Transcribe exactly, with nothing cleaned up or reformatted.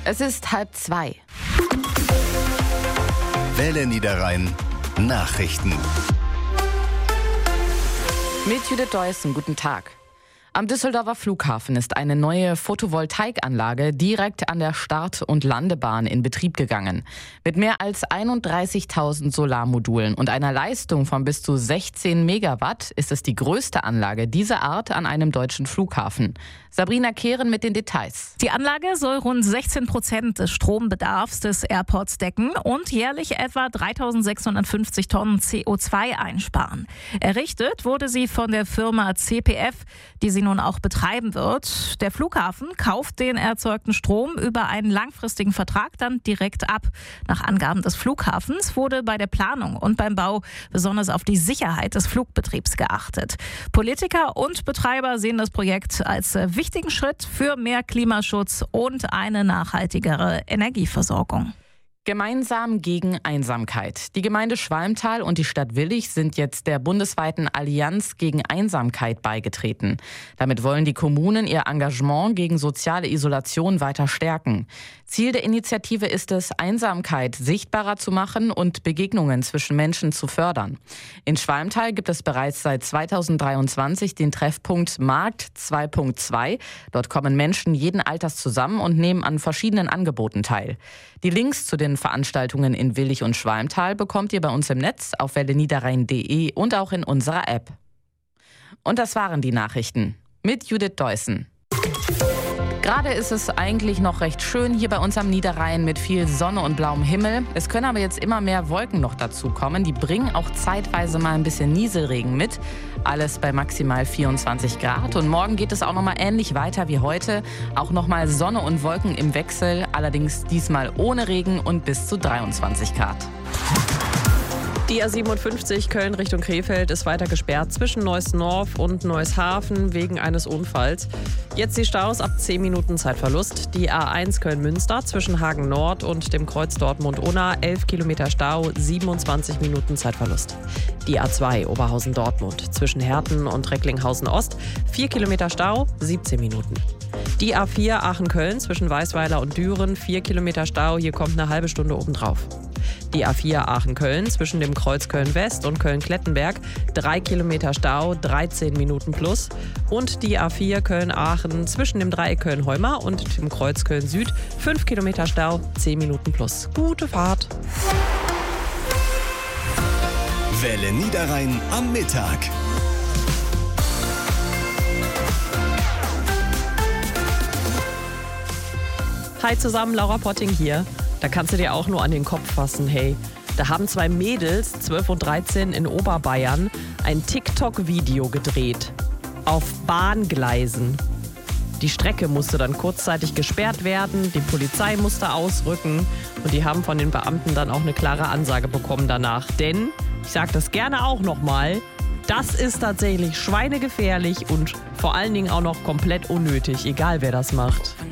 Es ist halb zwei. Welle Niederrhein Nachrichten. Mit Judith Deussen, guten Tag. Am Düsseldorfer Flughafen ist eine neue Photovoltaikanlage direkt an der Start- und Landebahn in Betrieb gegangen. Mit mehr als einunddreißigtausend Solarmodulen und einer Leistung von bis zu sechzehn Megawatt ist es die größte Anlage dieser Art an einem deutschen Flughafen. Sabrina Kehren mit den Details. Die Anlage soll rund sechzehn Prozent des Strombedarfs des Airports decken und jährlich etwa dreitausendsechshundertfünfzig Tonnen C O zwei einsparen. Errichtet wurde sie von der Firma C P F, die sie nun auch betreiben wird. Der Flughafen kauft den erzeugten Strom über einen langfristigen Vertrag dann direkt ab. Nach Angaben des Flughafens wurde bei der Planung und beim Bau besonders auf die Sicherheit des Flugbetriebs geachtet. Politiker und Betreiber sehen das Projekt als wichtigen Schritt für mehr Klimaschutz und eine nachhaltigere Energieversorgung. Gemeinsam gegen Einsamkeit. Die Gemeinde Schwalmtal und die Stadt Willich sind jetzt der bundesweiten Allianz gegen Einsamkeit beigetreten. Damit wollen die Kommunen ihr Engagement gegen soziale Isolation weiter stärken. Ziel der Initiative ist es, Einsamkeit sichtbarer zu machen und Begegnungen zwischen Menschen zu fördern. In Schwalmtal gibt es bereits seit zweitausenddreiundzwanzig den Treffpunkt Markt zwei Punkt zwei. Dort kommen Menschen jeden Alters zusammen und nehmen an verschiedenen Angeboten teil. Die Links zu den Veranstaltungen in Willich und Schwalmtal bekommt ihr bei uns im Netz auf welle niederrhein punkt de und auch in unserer App. Und das waren die Nachrichten mit Judith Deussen. Gerade ist es eigentlich noch recht schön hier bei uns am Niederrhein mit viel Sonne und blauem Himmel. Es können aber jetzt immer mehr Wolken noch dazu kommen. Die bringen auch zeitweise mal ein bisschen Nieselregen mit. Alles bei maximal vierundzwanzig Grad. Und morgen geht es auch noch mal ähnlich weiter wie heute. Auch noch mal Sonne und Wolken im Wechsel. Allerdings diesmal ohne Regen und bis zu dreiundzwanzig Grad. Die A siebenundfünfzig Köln Richtung Krefeld ist weiter gesperrt zwischen Neuss-Norf und Neuss-Hafen wegen eines Unfalls. Jetzt die Staus ab zehn Minuten Zeitverlust. Die A eins Köln-Münster zwischen Hagen Nord und dem Kreuz Dortmund-Unna elf Kilometer Stau, siebenundzwanzig Minuten Zeitverlust. Die A zwei Oberhausen-Dortmund zwischen Herten und Recklinghausen-Ost vier Kilometer Stau, siebzehn Minuten. Die A vier Aachen-Köln zwischen Weißweiler und Düren vier Kilometer Stau, hier kommt eine halbe Stunde obendrauf. Die A vier Aachen-Köln zwischen dem Kreuz Köln-West und Köln-Klettenberg drei Kilometer Stau, dreizehn Minuten plus. Und die A vier Köln-Aachen zwischen dem Dreieck Köln-Heumar und dem Kreuz Köln-Süd fünf Kilometer Stau, zehn Minuten plus. Gute Fahrt! Welle Niederrhein am Mittag. Hi zusammen, Laura Potting hier. Da kannst du dir auch nur an den Kopf fassen, hey. Da haben zwei Mädels, zwölf und dreizehn, in Oberbayern ein TikTok-Video gedreht. Auf Bahngleisen. Die Strecke musste dann kurzzeitig gesperrt werden, die Polizei musste ausrücken und die haben von den Beamten dann auch eine klare Ansage bekommen danach. Denn, ich sage das gerne auch nochmal, das ist tatsächlich schweinegefährlich und vor allen Dingen auch noch komplett unnötig, egal wer das macht.